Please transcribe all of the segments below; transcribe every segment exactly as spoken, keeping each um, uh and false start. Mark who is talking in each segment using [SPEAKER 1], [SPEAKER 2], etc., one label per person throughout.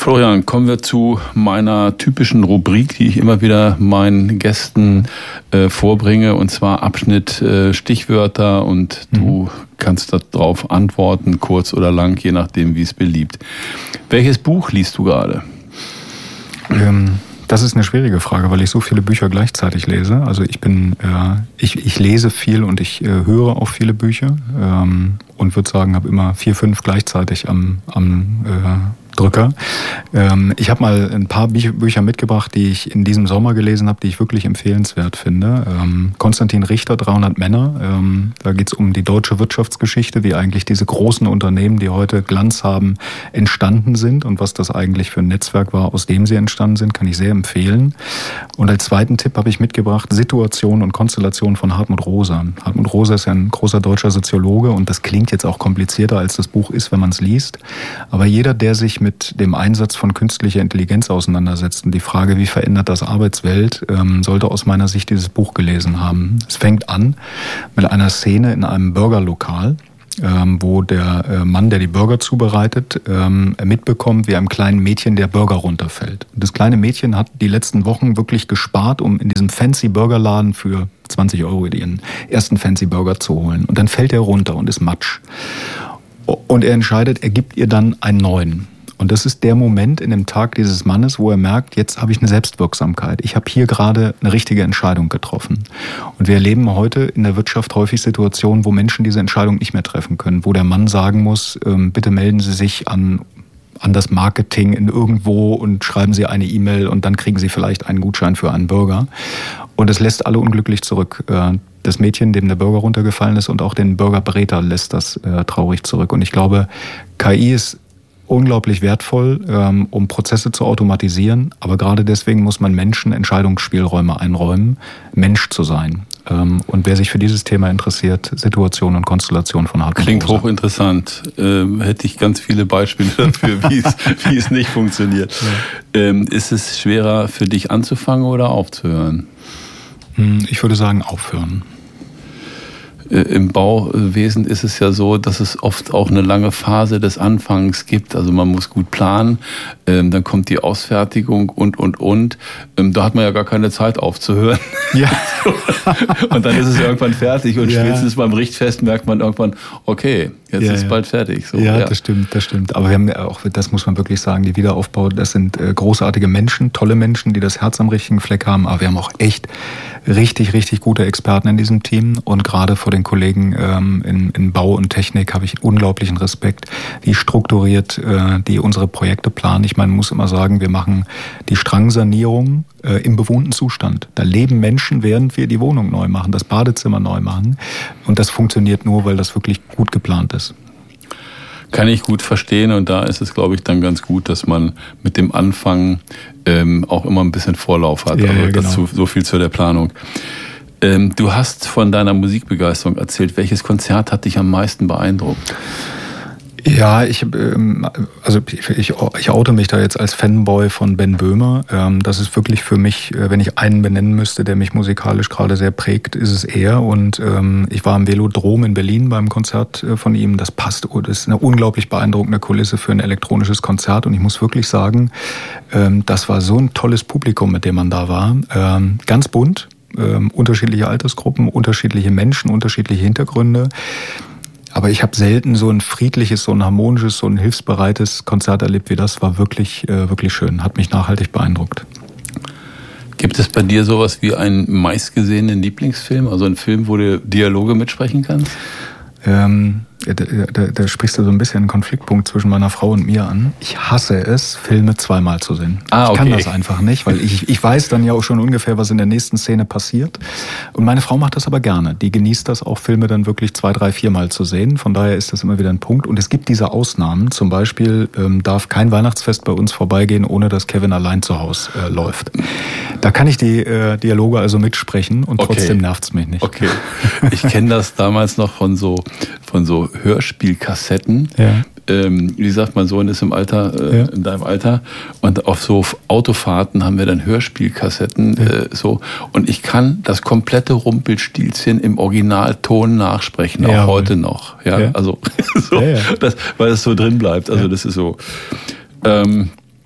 [SPEAKER 1] Florian, kommen wir zu meiner typischen Rubrik, die ich immer wieder meinen Gästen äh, vorbringe, und zwar Abschnitt äh, Stichwörter, und mhm. du kannst darauf antworten, kurz oder lang, je nachdem, wie es beliebt. Welches Buch liest du gerade?
[SPEAKER 2] Ähm, das ist eine schwierige Frage, weil ich so viele Bücher gleichzeitig lese. Also ich bin, äh, ich, ich lese viel und ich äh, höre auch viele Bücher ähm, und würde sagen, habe immer vier, fünf gleichzeitig am, am äh, Drücker. Ähm, ich habe mal ein paar Bü- Bücher mitgebracht, die ich in diesem Sommer gelesen habe, die ich wirklich empfehlenswert finde. Ähm, Konstantin Richter, dreihundert Männer. Ähm, da geht es um die deutsche Wirtschaftsgeschichte, wie eigentlich diese großen Unternehmen, die heute Glanz haben, entstanden sind und was das eigentlich für ein Netzwerk war, aus dem sie entstanden sind, kann ich sehr empfehlen. Und als zweiten Tipp habe ich mitgebracht Situation und Konstellation von Hartmut Rosa. Hartmut Rosa ist ja ein großer deutscher Soziologe und das klingt jetzt auch komplizierter, als das Buch ist, wenn man es liest. Aber jeder, der sich mit dem Einsatz von künstlicher Intelligenz auseinandersetzt und die Frage, wie verändert das Arbeitswelt, ähm, sollte aus meiner Sicht dieses Buch gelesen haben. Es fängt an mit einer Szene in einem Burgerlokal, ähm, wo der äh, Mann, der die Burger zubereitet, ähm, mitbekommt, wie einem kleinen Mädchen der Burger runterfällt. Und das kleine Mädchen hat die letzten Wochen wirklich gespart, um in diesem fancy Burgerladen für zwanzig Euro ihren ersten fancy Burger zu holen. Und dann fällt er runter und ist matsch. Und er entscheidet, er gibt ihr dann einen neuen. Und das ist der Moment in dem Tag dieses Mannes, wo er merkt, jetzt habe ich eine Selbstwirksamkeit. Ich habe hier gerade eine richtige Entscheidung getroffen. Und wir erleben heute in der Wirtschaft häufig Situationen, wo Menschen diese Entscheidung nicht mehr treffen können, wo der Mann sagen muss, ähm, bitte melden Sie sich an, an das Marketing in irgendwo und schreiben Sie eine E-Mail und dann kriegen Sie vielleicht einen Gutschein für einen Burger. Und es lässt alle unglücklich zurück. Das Mädchen, dem der Burger runtergefallen ist, und auch den Burgerbräter lässt das äh, traurig zurück. Und ich glaube, K I ist unglaublich wertvoll, ähm, um Prozesse zu automatisieren. Aber gerade deswegen muss man Menschen Entscheidungsspielräume einräumen, Mensch zu sein. Ähm, und wer sich für dieses Thema interessiert, Situation und Konstellation von Hartmut Rosa.
[SPEAKER 1] Klingt hochinteressant. Ähm, hätte ich ganz viele Beispiele dafür, wie es, wie es nicht funktioniert. Ja. Ähm, ist es schwerer für dich anzufangen oder aufzuhören?
[SPEAKER 2] Ich würde sagen, aufhören.
[SPEAKER 1] Im Bauwesen ist es ja so, dass es oft auch eine lange Phase des Anfangs gibt. Also man muss gut planen, ähm, dann kommt die Ausfertigung und, und, und. Ähm, da hat man ja gar keine Zeit aufzuhören. Ja. Und dann ist es irgendwann fertig und ja. spätestens beim Richtfest merkt man irgendwann, okay, jetzt ja, ist es ja. bald fertig. So,
[SPEAKER 2] ja, ja, das stimmt, das stimmt. Aber wir haben ja auch, das muss man wirklich sagen, die Wiederaufbau, das sind äh, großartige Menschen, tolle Menschen, die das Herz am richtigen Fleck haben. Aber wir haben auch echt richtig, richtig gute Experten in diesem Team. Und gerade vor den Kollegen ähm, in, in Bau und Technik habe ich unglaublichen Respekt, wie strukturiert äh, die unsere Projekte planen. Ich meine, man muss immer sagen, wir machen die Strangsanierung äh, im bewohnten Zustand. Da leben Menschen, während wir die Wohnung neu machen, das Badezimmer neu machen. Und das funktioniert nur, weil das wirklich gut geplant ist.
[SPEAKER 1] Kann ich gut verstehen, und da ist es, glaube ich, dann ganz gut, dass man mit dem Anfang ähm, auch immer ein bisschen Vorlauf hat.
[SPEAKER 2] Ja,
[SPEAKER 1] also
[SPEAKER 2] ja, genau.
[SPEAKER 1] dazu, so viel zu der Planung. Ähm, du hast von deiner Musikbegeisterung erzählt. Welches Konzert hat dich am meisten beeindruckt?
[SPEAKER 2] Ja, ich, ähm, also ich, ich, ich oute mich da jetzt als Fanboy von Ben Böhmer. Ähm, das ist wirklich für mich, wenn ich einen benennen müsste, der mich musikalisch gerade sehr prägt, ist es er. Und ähm, ich war im Velodrom in Berlin beim Konzert von ihm. Das passt, das ist eine unglaublich beeindruckende Kulisse für ein elektronisches Konzert. Und ich muss wirklich sagen, ähm, das war so ein tolles Publikum, mit dem man da war. Ähm, ganz bunt, ähm, unterschiedliche Altersgruppen, unterschiedliche Menschen, unterschiedliche Hintergründe. Aber ich habe selten so ein friedliches, so ein harmonisches, so ein hilfsbereites Konzert erlebt wie das. War wirklich, äh, wirklich schön. Hat mich nachhaltig beeindruckt.
[SPEAKER 1] Gibt es bei dir sowas wie einen meistgesehenen Lieblingsfilm? Also einen Film, wo du Dialoge mitsprechen kannst?
[SPEAKER 2] Ähm, da, da, da sprichst du so ein bisschen einen Konfliktpunkt zwischen meiner Frau und mir an. Ich hasse es, Filme zweimal zu sehen.
[SPEAKER 1] Ah, okay.
[SPEAKER 2] Ich kann das einfach nicht, weil ich, ich weiß dann ja auch schon ungefähr, was in der nächsten Szene passiert. Und meine Frau macht das aber gerne. Die genießt das auch, Filme dann wirklich zwei, drei, viermal zu sehen. Von daher ist das immer wieder ein Punkt. Und es gibt diese Ausnahmen. Zum Beispiel ähm, darf kein Weihnachtsfest bei uns vorbeigehen, ohne dass Kevin allein zu Hause äh, läuft. Da kann ich die äh, Dialoge also mitsprechen und
[SPEAKER 1] okay.
[SPEAKER 2] trotzdem nervt's mich nicht.
[SPEAKER 1] Okay. Ich kenne das damals noch von so von so Hörspielkassetten.
[SPEAKER 2] Ja.
[SPEAKER 1] Ähm, wie gesagt, mein Sohn ist im Alter, äh, ja. in deinem Alter. Und auf so Autofahrten haben wir dann Hörspielkassetten. Ja. Äh, so. Und ich kann das komplette Rumpelstilzchen im Originalton nachsprechen, auch ja, heute noch. Ja, ja. Also, so, ja, ja. Das, weil es so drin bleibt. Also, ja. das ist so. Ähm,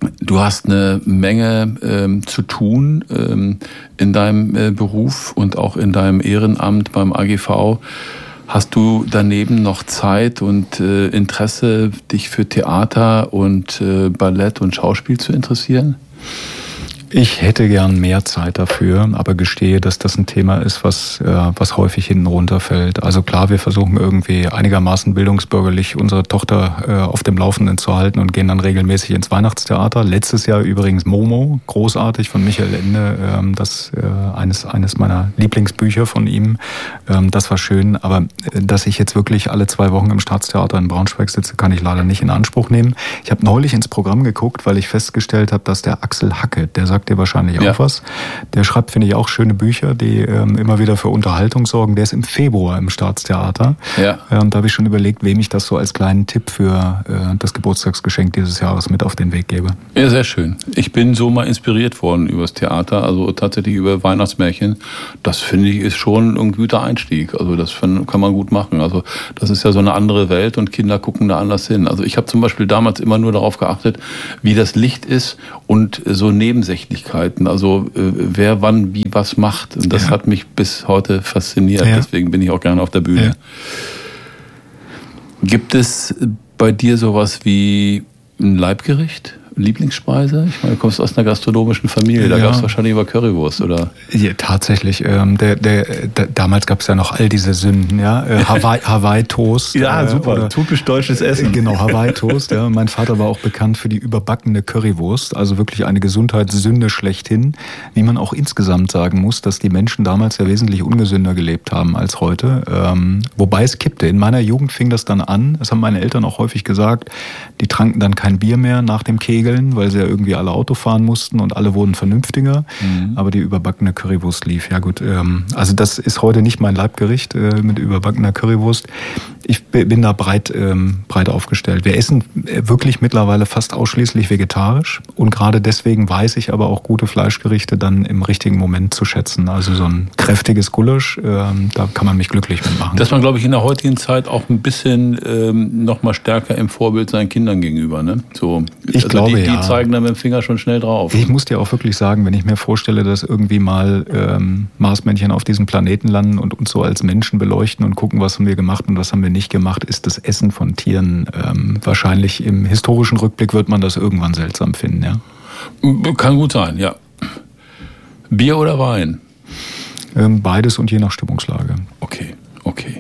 [SPEAKER 1] Du hast eine Menge ähm, zu tun ähm, in deinem äh, Beruf und auch in deinem Ehrenamt beim A G V. Hast du daneben noch Zeit und äh, Interesse, dich für Theater und äh, Ballett und Schauspiel zu interessieren?
[SPEAKER 2] Ich hätte gern mehr Zeit dafür, aber gestehe, dass das ein Thema ist, was, äh, was häufig hinten runterfällt. Also klar, wir versuchen irgendwie einigermaßen bildungsbürgerlich unsere Tochter äh, auf dem Laufenden zu halten und gehen dann regelmäßig ins Weihnachtstheater. Letztes Jahr übrigens Momo, großartig, von Michael Ende, ähm, das äh, eines, eines meiner Lieblingsbücher von ihm. Ähm, das war schön, aber äh, dass ich jetzt wirklich alle zwei Wochen im Staatstheater in Braunschweig sitze, kann ich leider nicht in Anspruch nehmen. Ich habe neulich ins Programm geguckt, weil ich festgestellt habe, dass der Axel Hacke, der sagt dir wahrscheinlich auch ja. was. Der schreibt, finde ich, auch schöne Bücher, die ähm, immer wieder für Unterhaltung sorgen. Der ist im Februar im Staatstheater. Ja. Ähm, da habe ich schon überlegt, wem ich das so als kleinen Tipp für äh, das Geburtstagsgeschenk dieses Jahres mit auf den Weg gebe.
[SPEAKER 1] Ja, sehr schön. Ich bin so mal inspiriert worden über das Theater, also tatsächlich über Weihnachtsmärchen. Das, finde ich, ist schon ein guter Einstieg. Also das kann man gut machen. Also das ist ja so eine andere Welt und Kinder gucken da anders hin. Also ich habe zum Beispiel damals immer nur darauf geachtet, wie das Licht ist und so Nebensächlichkeiten, also äh, wer wann wie was macht. Und das ja. hat mich bis heute fasziniert. Ja. Deswegen bin ich auch gerne auf der Bühne. Ja. Gibt es bei dir sowas wie ein Leibgericht? Lieblingsspeise? Ich meine, du kommst aus einer gastronomischen Familie, da ja. gab es wahrscheinlich über Currywurst, oder?
[SPEAKER 2] Ja, tatsächlich. Ähm, der, der, der, damals gab es ja noch all diese Sünden, ja. Äh, Hawaii, Hawaii-Toast.
[SPEAKER 1] Ja,
[SPEAKER 2] äh,
[SPEAKER 1] super. Oder, typisch deutsches Essen.
[SPEAKER 2] Genau, Hawaii-Toast. Ja. Mein Vater war auch bekannt für die überbackene Currywurst, also wirklich eine Gesundheitssünde schlechthin. Wie man auch insgesamt sagen muss, dass die Menschen damals ja wesentlich ungesünder gelebt haben als heute. Ähm, wobei es kippte. In meiner Jugend fing das dann an, das haben meine Eltern auch häufig gesagt, die tranken dann kein Bier mehr nach dem Kegel, weil sie ja irgendwie alle Auto fahren mussten und alle wurden vernünftiger. Mhm. Aber die überbackene Currywurst lief. Ja gut, ähm, also das ist heute nicht mein Leibgericht äh, mit überbackener Currywurst. Ich bin da breit, ähm, breit aufgestellt. Wir essen wirklich mittlerweile fast ausschließlich vegetarisch und gerade deswegen weiß ich aber auch gute Fleischgerichte dann im richtigen Moment zu schätzen. Also so ein kräftiges Gulasch, ähm, da kann man mich glücklich mitmachen.
[SPEAKER 1] Dass man, glaube ich, in der heutigen Zeit auch ein bisschen ähm, noch mal stärker im Vorbild seinen Kindern gegenüber, ne? So,
[SPEAKER 2] ich also glaube,
[SPEAKER 1] die, die
[SPEAKER 2] ja.
[SPEAKER 1] zeigen dann mit dem Finger schon schnell drauf.
[SPEAKER 2] Ich muss dir auch wirklich sagen, wenn ich mir vorstelle, dass irgendwie mal ähm, Marsmännchen auf diesem Planeten landen und uns so als Menschen beleuchten und gucken, was haben wir gemacht und was haben wir nicht gemacht, ist das Essen von Tieren ähm, wahrscheinlich im historischen Rückblick wird man das irgendwann seltsam finden, ja.
[SPEAKER 1] Kann gut sein, ja. Bier oder Wein?
[SPEAKER 2] Ähm, beides und je nach Stimmungslage.
[SPEAKER 1] Okay, okay.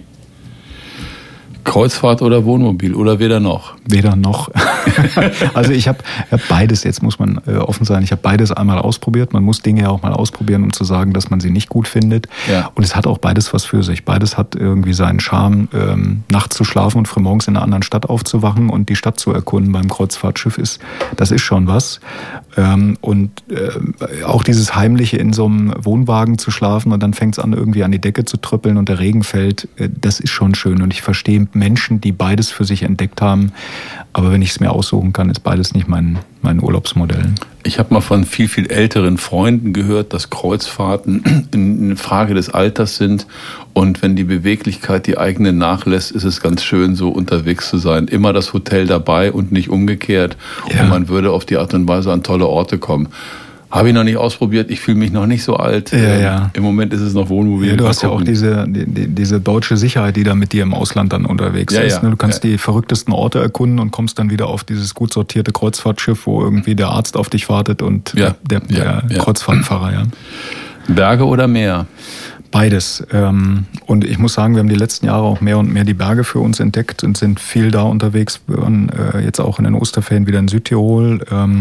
[SPEAKER 1] Kreuzfahrt oder Wohnmobil oder weder noch?
[SPEAKER 2] Weder noch. Also ich habe hab beides, jetzt muss man äh, offen sein, ich habe beides einmal ausprobiert. Man muss Dinge ja auch mal ausprobieren, um zu sagen, dass man sie nicht gut findet. Ja. Und es hat auch beides was für sich. Beides hat irgendwie seinen Charme, ähm, nachts zu schlafen und frühmorgens in einer anderen Stadt aufzuwachen und die Stadt zu erkunden beim Kreuzfahrtschiff ist, das ist schon was. Ähm, und äh, auch dieses Heimliche in so einem Wohnwagen zu schlafen und dann fängt es an, irgendwie an die Decke zu tröppeln und der Regen fällt, äh, das ist schon schön. Und ich verstehe Menschen, die beides für sich entdeckt haben. Aber wenn ich es mir aussuchen kann, ist beides nicht mein, mein Urlaubsmodell.
[SPEAKER 1] Ich habe mal von viel, viel älteren Freunden gehört, dass Kreuzfahrten eine Frage des Alters sind. Und wenn die Beweglichkeit die eigene nachlässt, ist es ganz schön, so unterwegs zu sein. Immer das Hotel dabei und nicht umgekehrt. Ja. Und man würde auf die Art und Weise an tolle Orte kommen. Habe ich noch nicht ausprobiert, ich fühle mich noch nicht so alt.
[SPEAKER 2] Ja, ja.
[SPEAKER 1] Im Moment ist es noch Wohnmobil.
[SPEAKER 2] Ja, du hast ja auch diese, die, diese deutsche Sicherheit, die da mit dir im Ausland dann unterwegs ja, ist. Ja. Du kannst ja. die verrücktesten Orte erkunden und kommst dann wieder auf dieses gut sortierte Kreuzfahrtschiff, wo irgendwie der Arzt auf dich wartet und ja. der, der,
[SPEAKER 1] ja.
[SPEAKER 2] der ja. Kreuzfahrtfahrer. Ja.
[SPEAKER 1] Berge oder Meer?
[SPEAKER 2] Beides. Und ich muss sagen, wir haben die letzten Jahre auch mehr und mehr die Berge für uns entdeckt und sind viel da unterwegs. Wir waren jetzt auch in den Osterferien wieder in Südtirol.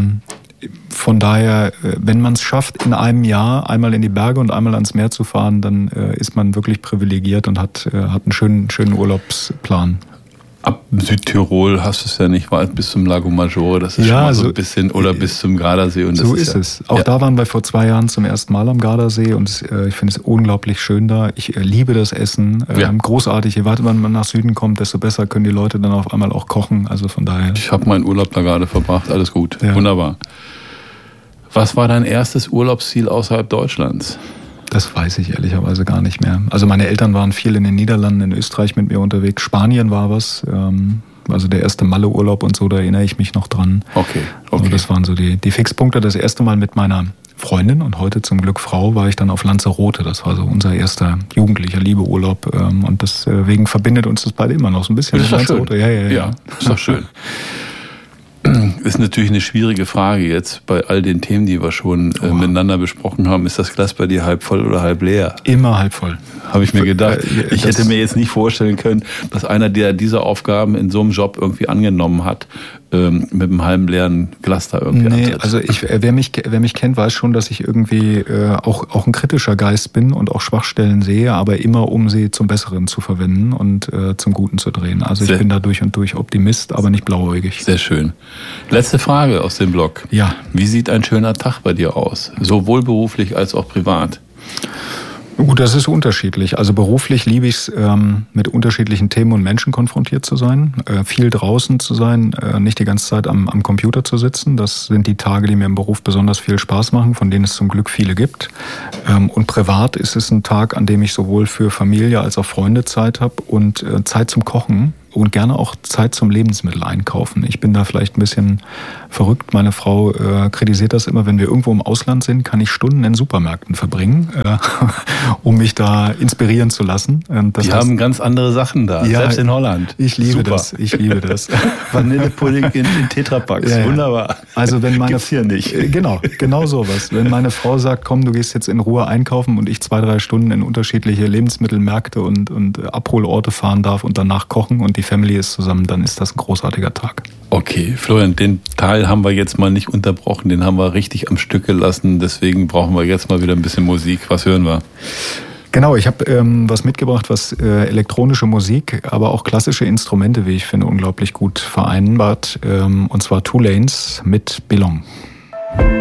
[SPEAKER 2] Von daher, wenn man es schafft, in einem Jahr einmal in die Berge und einmal ans Meer zu fahren, dann äh, ist man wirklich privilegiert und hat, äh, hat einen schönen, schönen Urlaubsplan.
[SPEAKER 1] Ab Südtirol hast du es ja nicht weit bis zum Lago Maggiore, das ist ja, schon mal so, so ein bisschen, oder bis zum Gardasee. Und das
[SPEAKER 2] so ist, ist ja, es. Auch ja. da waren wir vor zwei Jahren zum ersten Mal am Gardasee und äh, ich finde es unglaublich schön da. Ich äh, liebe das Essen, äh, ja. großartig. Je weiter man nach Süden kommt, desto besser können die Leute dann auf einmal auch kochen. Also von daher.
[SPEAKER 1] Ich habe meinen Urlaub da gerade verbracht, alles gut, ja. wunderbar. Was war dein erstes Urlaubsziel außerhalb Deutschlands?
[SPEAKER 2] Das weiß ich ehrlicherweise gar nicht mehr. Also meine Eltern waren viel in den Niederlanden, in Österreich mit mir unterwegs. Spanien war was. Ähm, Also der erste Malle-Urlaub und so, da erinnere ich mich noch dran.
[SPEAKER 1] Okay, okay.
[SPEAKER 2] Also das waren so die, die Fixpunkte. Das erste Mal mit meiner Freundin und heute zum Glück Frau war ich dann auf Lanzarote. Das war so unser erster jugendlicher Liebeurlaub. Und deswegen verbindet uns das beide immer noch so ein bisschen.
[SPEAKER 1] Das ist doch schön.
[SPEAKER 2] Ja, ja, ja.
[SPEAKER 1] Ja, ist doch schön. Ist natürlich eine schwierige Frage jetzt bei all den Themen, die wir schon äh, oh. miteinander besprochen haben. Ist das Glas bei dir halb voll oder halb leer?
[SPEAKER 2] Immer halb voll.
[SPEAKER 1] Habe ich mir gedacht. Ich
[SPEAKER 2] das
[SPEAKER 1] hätte mir jetzt nicht vorstellen können, dass einer, der diese Aufgaben in so einem Job irgendwie angenommen hat, ähm, mit einem halben leeren Glas da irgendwie
[SPEAKER 2] Nee,
[SPEAKER 1] ansetzt.
[SPEAKER 2] also ich, wer mich, wer mich kennt, weiß schon, dass ich irgendwie äh, auch, auch ein kritischer Geist bin und auch Schwachstellen sehe, aber immer um sie zum Besseren zu verwenden und äh, zum Guten zu drehen. Also
[SPEAKER 1] Sehr,
[SPEAKER 2] ich bin da durch und durch Optimist, aber nicht blauäugig.
[SPEAKER 1] Sehr schön. Letzte Frage aus dem Blog.
[SPEAKER 2] Ja.
[SPEAKER 1] Wie sieht ein schöner Tag bei dir aus? Sowohl beruflich als auch privat.
[SPEAKER 2] Gut, das ist unterschiedlich. Also beruflich liebe ich es, ähm, mit unterschiedlichen Themen und Menschen konfrontiert zu sein, äh, viel draußen zu sein, äh, nicht die ganze Zeit am, am Computer zu sitzen. Das sind die Tage, die mir im Beruf besonders viel Spaß machen, von denen es zum Glück viele gibt. Ähm, und privat ist es ein Tag, an dem ich sowohl für Familie als auch Freunde Zeit habe und äh, Zeit zum Kochen und gerne auch Zeit zum Lebensmittel einkaufen. Ich bin da vielleicht ein bisschen verrückt. Meine Frau äh, kritisiert das immer, wenn wir irgendwo im Ausland sind, kann ich Stunden in Supermärkten verbringen, äh, um mich da inspirieren zu lassen. Und das
[SPEAKER 1] Die
[SPEAKER 2] heißt,
[SPEAKER 1] haben ganz andere Sachen da,
[SPEAKER 2] ja,
[SPEAKER 1] selbst in Holland.
[SPEAKER 2] Ich liebe
[SPEAKER 1] Super.
[SPEAKER 2] das, ich liebe das.
[SPEAKER 1] Vanillepudding in, in Tetrapacks,
[SPEAKER 2] ja, ja.
[SPEAKER 1] Wunderbar.
[SPEAKER 2] Also wenn meine
[SPEAKER 1] Gibt's hier nicht.
[SPEAKER 2] Genau, genau sowas. Wenn meine Frau sagt, komm, du gehst jetzt in Ruhe einkaufen und ich zwei, drei Stunden in unterschiedliche Lebensmittelmärkte und, und Abholorte fahren darf und danach kochen und die Family ist zusammen, dann ist das ein großartiger Tag.
[SPEAKER 1] Okay, Florian, den Teil haben wir jetzt mal nicht unterbrochen, den haben wir richtig am Stück gelassen, deswegen brauchen wir jetzt mal wieder ein bisschen Musik. Was hören wir?
[SPEAKER 2] Genau, ich habe ähm, was mitgebracht, was äh, elektronische Musik, aber auch klassische Instrumente, wie ich finde, unglaublich gut vereinbart. Ähm, und zwar Two Lanes mit Belong.